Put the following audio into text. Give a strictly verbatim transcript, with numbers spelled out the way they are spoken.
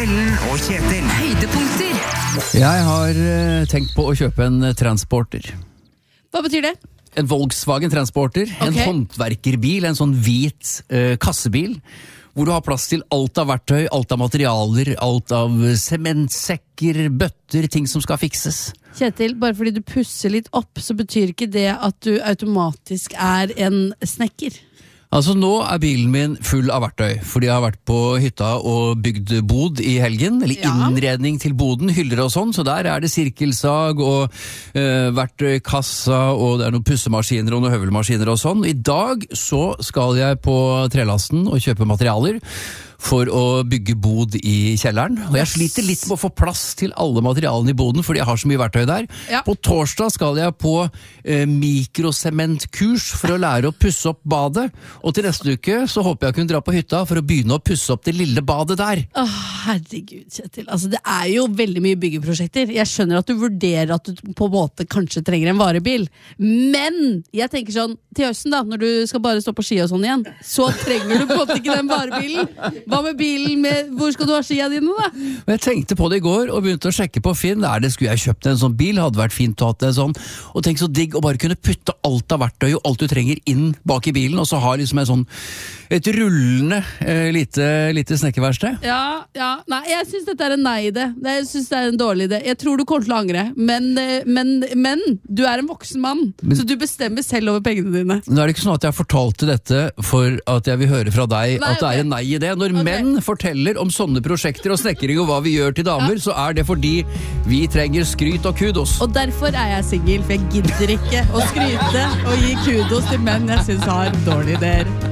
Ellen og Kjetil. Høydepunkter. Jeg har eh, tenkt på å kjøpe en eh, transporter. Hva betyr det? En Volkswagen Transporter, en Ok. håndverkerbil, en sånn hvit eh, kassebil, hvor du har plass til alt av verktøy, alt av materialer, alt av sementsekker, bøtter, ting som skal fikses. Kjetil, bare fordi du pusser litt opp, så betyr ikke det at du automatisk er en snekker. Altså nå er bilen min full av verktøy, fordi jeg har vært på hytta og bygd bod i helgen, eller Ja. innredning til boden, hyller og sånn, så der er det sirkelsag og eh, verktøykassa, og det er noen pussemaskiner og noen høvelmaskiner og sånn. I dag så skal jeg på trelasten og kjøpe materialer for å bygge bod i kjelleren, og jeg sliter litt med å få plass til alle materialene i boden, fordi jeg har så mye verktøy der. Ja. På torsdag skal jeg på eh, mikrosementkurs for å lære å pusse opp badet, og til neste uke så håper jeg å kunne dra på hytta for å begynne å pusse opp det lille badet der. Åh, herregud, Kjetil. Altså, det er jo veldig mye byggeprosjekter. Jeg skjønner at du vurderer at du på en måte kanskje trenger en varebil. Men jeg tenker sånn, til høsten da, når du skal bare stå på ski og sånn igjen, så trenger du på en måte ikke den varebilen. Hva med bilen? Med, hvor skal du ha skia dine da? Og jeg tenkte på det i går og begynte å sjekke på Finn. Der det skulle jeg kjøpt en sånn bil, hadde vært fint å ha en sånn. Og tenk så digg å bare kunne putte alt av verktøy og alt du trenger inn bak i bilen, og så ha liksom en sånn, et rullende eh, lite, lite snekkerverksted. Ja, ja. Nei, jeg synes dette er en nei i det. Jeg synes det er en dårlig idé. Jeg tror du kommer til å angre. Men, eh, men, men du er en voksen mann, Men- så du bestemmer selv over pengene dine. Nå er det ikke sånn at jeg fortalte dette for at jeg vil høre fra deg Nei, at det ok. er en nei i det. Når Ok. menn forteller om sånne prosjekter og snekring og hva vi gjør til damer, så er det fordi vi trenger skryt og kudos. Og derfor er jeg single, for jeg gidder ikke å skryte og gi kudos til menn jeg synes har dårlige ideer.